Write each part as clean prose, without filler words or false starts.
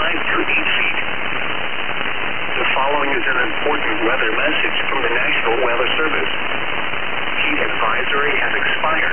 to 8 feet. The following is an important weather message from the National Weather Service. Heat advisory has expired.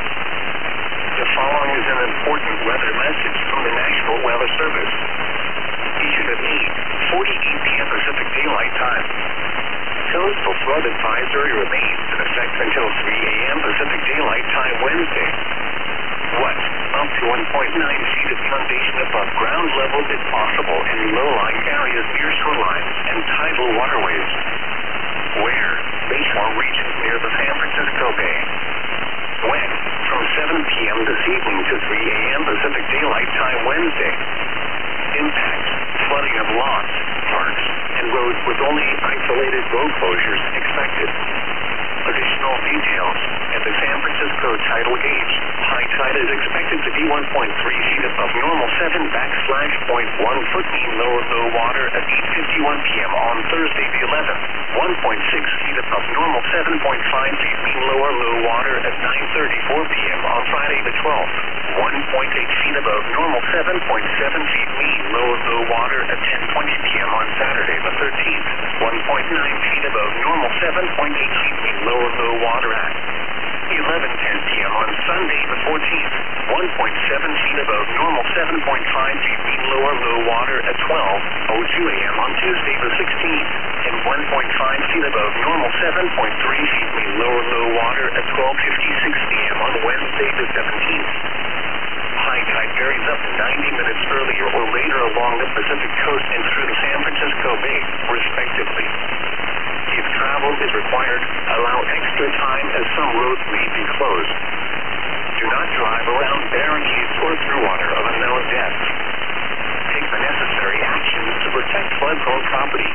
The following is an important weather message from the National Weather Service. Issued at 8:48 p.m. Pacific Daylight Time. Coastal flood advisory remains in effect until 3 a.m. Pacific Daylight Time Wednesday. What? Up to 1.9 feet of inundation above ground level if possible in low-lying areas near shorelines and tidal waterways. Where? Bayshore regions near the San Francisco Bay. When? From 7 p.m. this evening to 3 a.m. Pacific Daylight Time Wednesday. Impact: flooding of lots, parks, and roads with only isolated road closures expected. Additional details: at the San Francisco tidal gauge, high tide is expected to be 1.3 feet above normal 7/.1 foot mean low water at 8:51 p.m. on Thursday the 11th, 1.6 feet above normal 7.5 feet mean low water at 9:34 p.m. on Friday the 12th, 1.8 feet above normal 7.7 feet mean low water at 10:20 p.m. on Saturday the 13th, 1.9 feet above normal 7.8 feet mean low water at 11:10 p.m. on Sunday the 14th, 1.7 feet above normal 7.5 feet mean low water at 12:02 a.m. on Tuesday the 16th, and 1.5 feet above normal 7.3 feet mean low water at 12:56 p.m. on Wednesday the 17th. High tide varies up to 90 minutes earlier or later along the Pacific coast and through the San Francisco Bay, respectively. If travel is required, allow extra time as some roads may be closed. Do not drive around barricades or through water of unknown depth. Take the necessary actions to protect flood-prone property.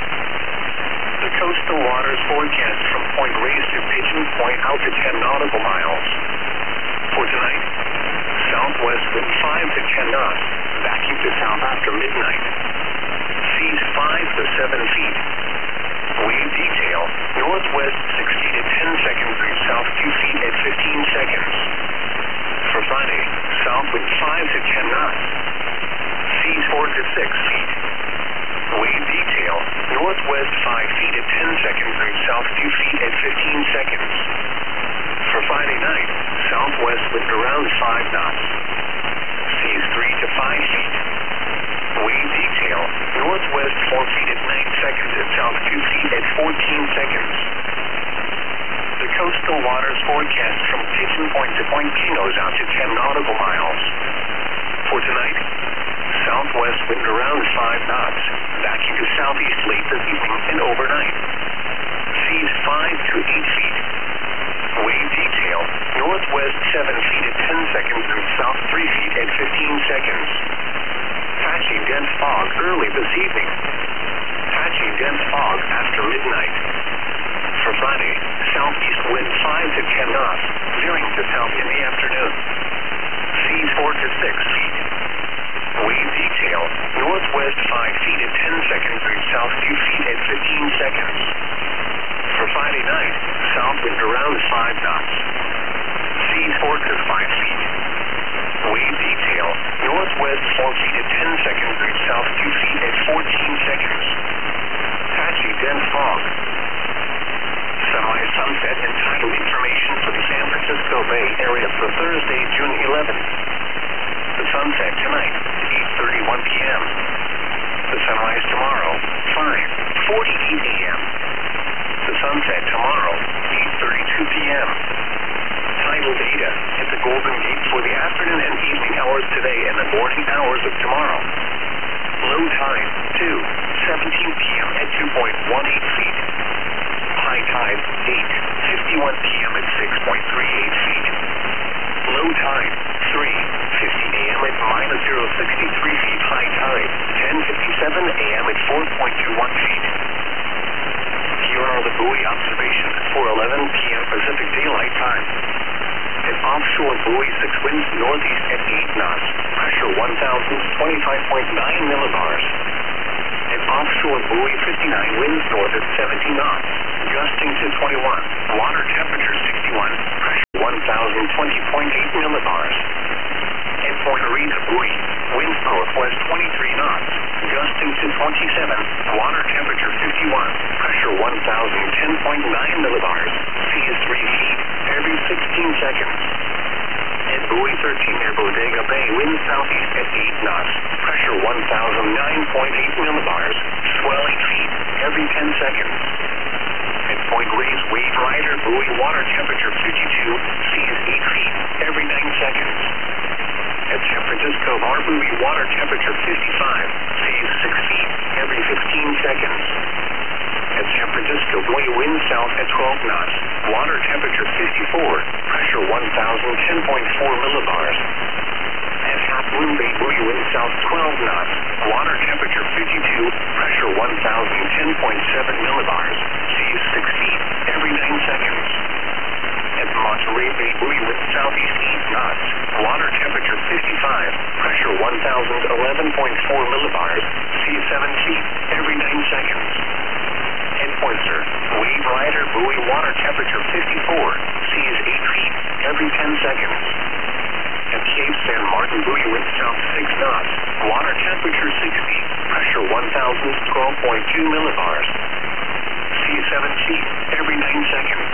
The coastal waters forecast from Point Reyes to Pigeon Point out to 10 nautical miles. For tonight, southwest wind 5 to 10 knots, backing to south after midnight. Seas 5 to 7 feet. Wave detail, northwest 60 to 10 seconds through south 2 feet at 15 seconds. For Friday, south wind 5 to 10 knots. Seas 4 to 6 feet. Wave detail, northwest 5 feet at 10 seconds through south 2 feet at 15 seconds. For Friday night, southwest wind around 5 knots. Seas 3 to 5 feet. Wave detail, northwest 4 feet at 9 seconds and south 2 feet at 14 seconds. The coastal waters forecast from Pigeon Point to Point Pinos out to 10 nautical miles. For tonight, southwest wind around 5 knots, backing to southeast late this evening and overnight. Seas 5 to 8 feet. Wave detail, northwest 7 feet at 10 seconds and south 3 feet at 15 seconds. Patchy dense fog early this evening. Patchy dense fog after midnight. For Friday, southeast wind 5 to 10 knots, veering to south in the afternoon. Seas 4 to 6 feet. Wave detail, northwest 5 feet at 10 seconds and south 2 feet at 15 seconds. For Friday night, south wind around 5 knots. Seas 4 to 5 feet. Wave detail, northwest 4 feet at 10 seconds and south 2 feet at 14 seconds. Patchy dense fog. Sunrise, sunset, and tidal information for the San Francisco Bay Area for Thursday, June 11th. The sunset tonight, 8:31 p.m. The sunrise tomorrow, 5:48 a.m. The sunset tomorrow, 8:32 p.m. Tidal data at the Golden Gate for the afternoon and evening hours today and the morning hours of tomorrow. Low tide, 2:17 p.m. at 2.18 feet. High tide, 8:51 p.m. at 6.38 feet. Low tide, 3:50 a.m. at -0.63 feet. High tide, 10:57 a.m. at 4.21 feet. Here are the buoy observations for 11 p.m. Pacific Daylight Time. An offshore buoy 6 winds northeast at 8 knots, pressure 1,025.9 millibars. An offshore buoy 59 winds north at 70 knots, gusting to 21, water temperature 61, pressure 1,020.8 millibars. At Point Arena buoy, winds northwest 23 knots, 13 near Bodega Bay, wind southeast at 8 knots, pressure 1,009.8 millibars, swell 8 feet every 10 seconds. At Point Reyes, wave rider, buoy, water temperature 52, seas 8 feet every 9 seconds. At San Francisco Bar, buoy, water temperature 55, seas 6 feet every 15 seconds. At San Francisco buoy, wind south at 12 knots, water temperature 54, pressure 1,010.4 millibars. At Half Moon Bay, buoy, wind south 12 knots, water temperature 52, pressure 1,010.7 millibars, seas 6 feet every 9 seconds. At Monterey Bay, buoy, wind southeast 8 knots, water temperature 55, pressure 1,011.4 millibars, seas 7 feet every 9 seconds. At Pointer, wave rider, buoy, water temperature 54, seas 8 feet every 10 seconds. At Cape San Martin, buoy, wind south 6 knots, water temperature 60, pressure 1,012.2 millibars, seas 7 feet every 9 seconds.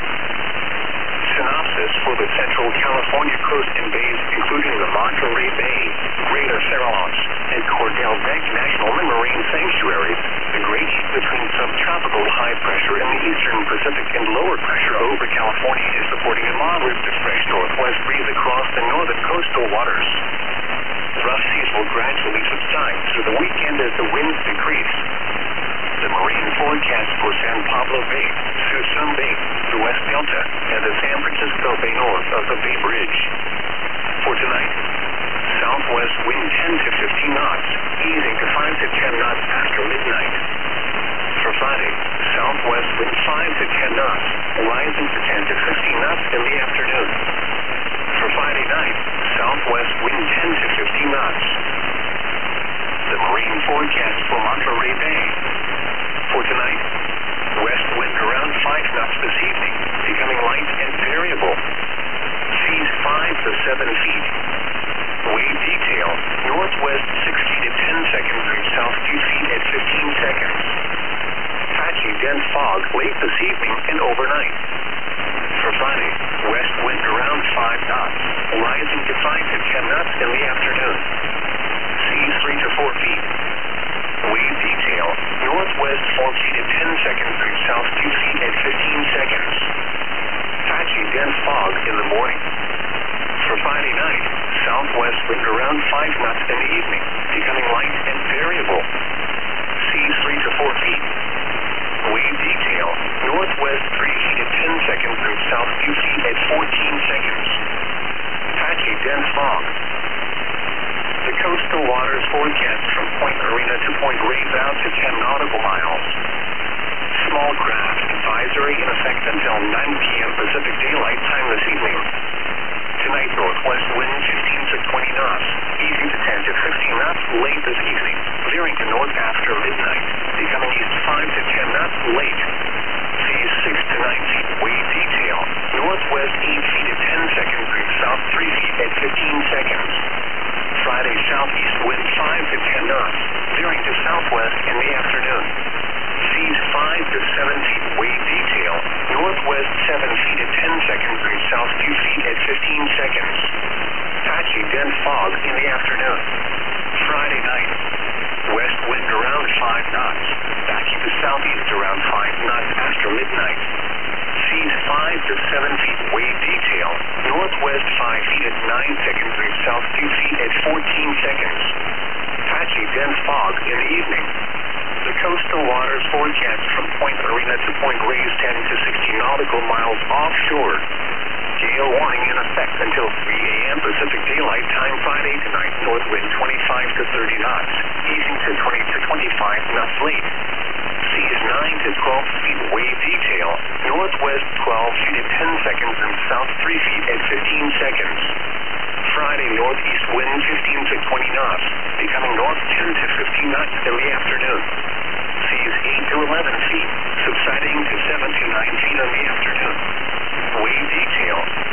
Synopsis for the Central California coast and bays, including the Monterey Bay, Greater Farallones, and Cordell Bank National Marine Sanctuaries. The Great Heat between subtropical high pressure in the eastern Pacific and lower pressure over California is supporting a moderate to fresh northwest breeze across the northern coastal waters. Rough seas will gradually subside through the weekend as the winds decrease. The marine forecast for San Pablo Bay, Suisun Bay, the West Delta, and the San Francisco Bay north of the Bay Bridge. For tonight, southwest wind 10 to 15 knots, easing to 5 to 10 knots after midnight. For Friday, southwest wind 5 to 10 knots, rising to 10 to 15 knots in the afternoon. For Friday night, southwest wind 10 to 15 knots. The marine forecast for Monterey Bay. For tonight, west wind around 5 knots this evening, becoming light and variable. Seas 5 to 7 feet. Wave detail, northwest 6 feet at 10 seconds through south 2 feet at 15 seconds. Patchy dense fog late this evening and overnight. For Friday, west wind around 5 knots, rising to 5 to 10 knots in the afternoon. Seas 3 to 4 feet. Wave detail, northwest 4 feet at 10 seconds through south 2 feet at 15 seconds. Patchy dense fog in the morning. For Friday night, southwest wind around 5 knots in the evening, becoming light and variable. Seas 3 to 4 feet. Wave detail, northwest 3 feet at 10 seconds through south 2 feet at 14 seconds. Patchy dense fog. The coastal waters forecast from Point Arena to Point Reyes out to 10 nautical miles. Small craft advisory in effect until 9 p.m. Pacific Daylight Time this evening. Tonight, northwest wind 15 to 20 knots, easing to 10 to 15 knots late this evening, veering to north after midnight, becoming east 5 to 10 knots late. Seas 6 to 9 feet, wave detail, northwest 8 feet at 10 seconds through south 3 feet at 15 seconds. Friday, southeast wind 5 to 10 knots, veering to southwest in the afternoon. Seas 5 to 7 feet, wave detail, northwest 7 feet at 10 seconds through south 2 feet at 15 seconds. Patchy dense fog in the afternoon. Friday night, west wind around 5 knots, backing to southeast around 5 knots after midnight. Seas 5 to 7 feet, wave detail, northwest 5 feet at 9 seconds through south 2 feet at 14 seconds. Patchy dense fog in the evening. The coastal waters forecast from Point Arena to Point Reyes 10 to 60 nautical miles offshore. Gale warning in effect until 3 a.m. Pacific Daylight Time Friday tonight. North wind 25 to 30 knots, easing to 20 to 25 knots late. Seas 9 to 12 feet, wave detail, northwest 12 feet at 10 seconds and south 3 feet at 15 seconds. Friday, northeast wind 15 to 20 knots, becoming north 10 to 15 knots in the afternoon. Seas 8 to 11 feet, subsiding to 7 to 9 feet in the afternoon. Wave detail,